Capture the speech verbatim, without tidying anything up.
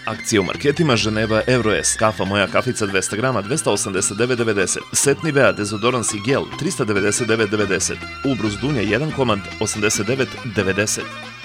Akcija u marketima Ženeva Euroes, kafa Moja kafica dvesta grama dvesta osamdeset devet devedeset, set Nivea dezodorans i gel trista devedeset devet devedeset, Ubrus Dunja jedan komad osamdeset devet devedeset.